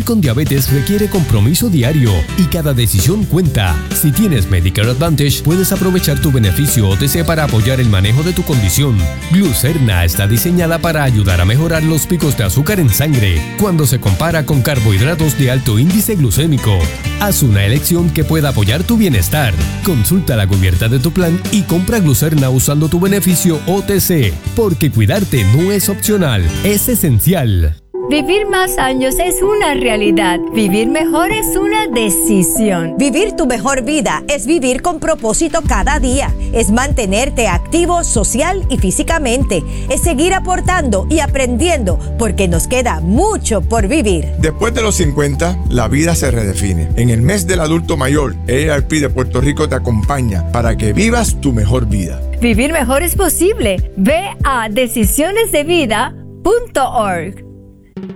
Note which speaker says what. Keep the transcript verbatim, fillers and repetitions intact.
Speaker 1: con diabetes requiere compromiso diario y cada decisión cuenta. Si tienes Medicare Advantage, puedes aprovechar tu beneficio O T C para apoyar el manejo de tu condición. Glucerna está diseñada para ayudar a mejorar los picos de azúcar en sangre cuando se compara con carbohidratos de alto índice glucémico. Haz una elección que pueda apoyar tu bienestar. Consulta la cubierta de tu plan y compra Glucerna usando tu beneficio O T C, porque cuidarte no es opcional, es esencial.
Speaker 2: Vivir más años es una realidad. Vivir mejor es una decisión.
Speaker 3: Vivir tu mejor vida es vivir con propósito cada día. Es mantenerte activo social y físicamente. Es seguir aportando y aprendiendo porque nos queda mucho por vivir.
Speaker 4: Después de los cincuenta, la vida se redefine. En el mes del adulto mayor, A A R P de Puerto Rico te acompaña para que vivas tu mejor vida.
Speaker 2: Vivir mejor es posible. Ve a decisiones de vida punto org.